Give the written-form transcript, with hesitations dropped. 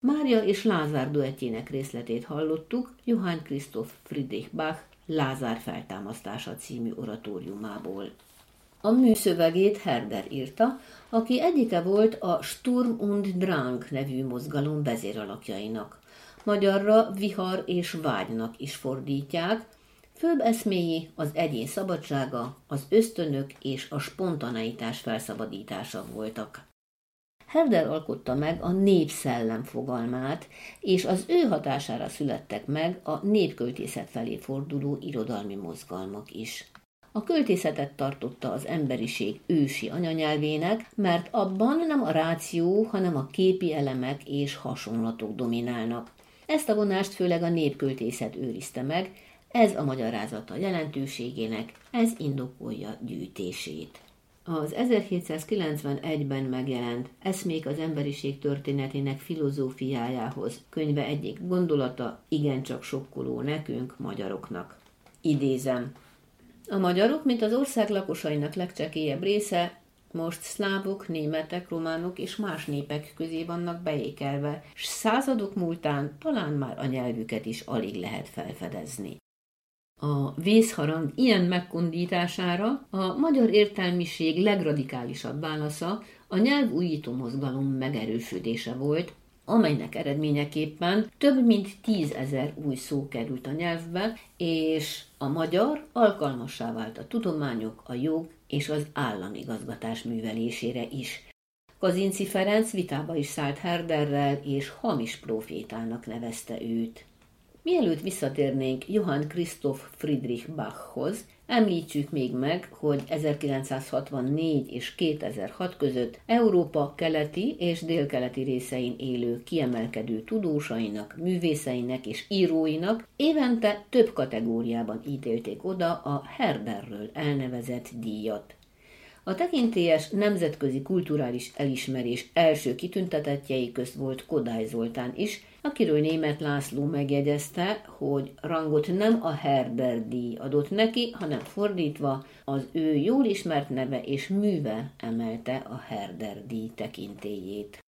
Mária és Lázár duettjének részletét hallottuk Johann Christoph Friedrich Bach Lázár feltámasztása című oratóriumából. A műszövegét Herder írta, aki egyike volt a Sturm und Drang nevű mozgalom vezéralakjainak. Magyarra vihar és vágynak is fordítják, főbb eszméi az egyén szabadsága, az ösztönök és a spontaneitás felszabadítása voltak. Herder alkotta meg a népszellem fogalmát, és az ő hatására születtek meg a népköltészet felé forduló irodalmi mozgalmak is. A költészetet tartotta az emberiség ősi anyanyelvének, mert abban nem a ráció, hanem a képi elemek és hasonlatok dominálnak. Ezt a vonást főleg a népköltészet őrizte meg, ez a magyarázata jelentőségének, ez indokolja gyűjtését. Az 1791-ben megjelent Eszmék az emberiség történetének filozófiájához könyve egyik gondolata igencsak sokkoló nekünk, magyaroknak. Idézem. A magyarok, mint az ország lakosainak legcsekélyebb része, most szlávok, németek, románok és más népek közé vannak beékelve, s századok múltán talán már a nyelvüket is alig lehet felfedezni. A vészharang ilyen megkondítására a magyar értelmiség legradikálisabb válasza a nyelvújító mozgalom megerősödése volt, amelynek eredményeképpen több mint 10 000 új szó került a nyelvbe, és a magyar alkalmassá vált a tudományok, a jog és az államigazgatás művelésére is. Kazinczy Ferenc vitába is szállt Herderrel, és hamis profétának nevezte őt. Mielőtt visszatérnénk Johann Christoph Friedrich Bachhoz, említsük még meg, hogy 1964 és 2006 között Európa keleti és délkeleti részein élő kiemelkedő tudósainak, művészeinek és íróinak évente több kategóriában ítélték oda a Herderről elnevezett díjat. A tekintélyes nemzetközi kulturális elismerés első kitüntetettjei közt volt Kodály Zoltán is, akiről Németh László megjegyezte, hogy rangot nem a Herder-díj adott neki, hanem fordítva az ő jól ismert neve és műve emelte a Herder-díj tekintélyét.